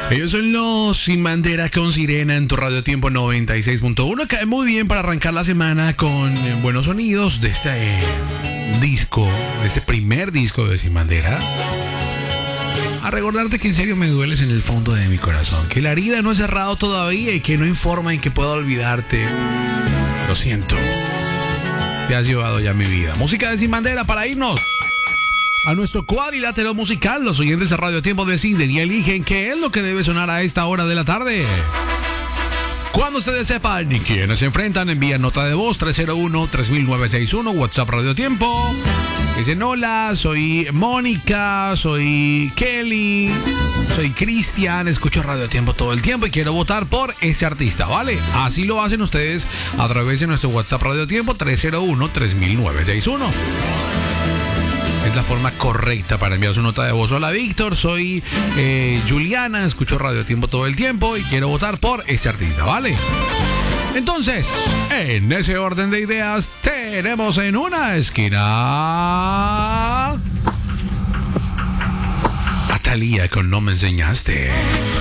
Ellos son los Sin Bandera con Sirena en tu Radio Tiempo 96.1. Cae muy bien para arrancar la semana con buenos sonidos de este disco, de este primer disco de Sin Bandera. A recordarte que en serio me dueles en el fondo de mi corazón, que la herida no ha cerrado todavía y que no hay forma en que pueda olvidarte. Lo siento, te has llevado ya mi vida. Música de Sin Bandera para irnos a nuestro cuadrilátero musical. Los oyentes de Radio Tiempo deciden y eligen qué es lo que debe sonar a esta hora de la tarde. Cuando ustedes sepan y quienes se enfrentan, envían nota de voz 301-3961, WhatsApp Radio Tiempo. Dicen: hola, soy Mónica, soy Kelly, soy Cristian, escucho Radio Tiempo todo el tiempo y quiero votar por ese artista, ¿vale? Así lo hacen ustedes a través de nuestro WhatsApp Radio Tiempo 301-3961. Es la forma correcta para enviar su nota de voz. Hola Víctor, soy Juliana, escucho Radio Tiempo todo el tiempo y quiero votar por este artista, ¿vale? Entonces, en ese orden de ideas, tenemos en una esquina a Thalía con No Me Enseñaste.